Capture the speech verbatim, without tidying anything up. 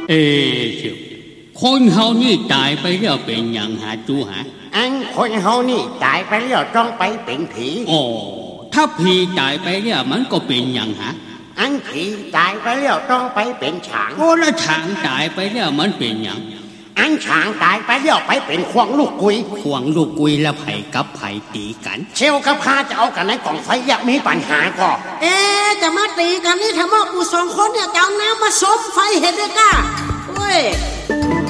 เอเชียวคนเฮานี่ตายไปแล้วเป็นหยังหาจูหาอันคนเฮานี่ตายไปแล้วต้องไปเป็นผีอ๋อถ้าผีตายไปแล้วมันก็เป็นหยังหาอันผีตายไปแล้วต้องไปเป็นช้างโอ้แล้วช้างตายไปแล้วมันเป็นหยังอันช้างตายไปแล้วไปเป็นขวางลูกกุยขวางลูกกุยแล้วไผกับไผตีกันเชลกับข้าจะเอากันในกล่องไฟอยากมีปัญหาก็เอ๊ะจะมาตีกันนี่ถ้าว่ากูสองคนเนี่ยจะเอาน้ำมาซบไฟเห็นได้ก้าเว้ย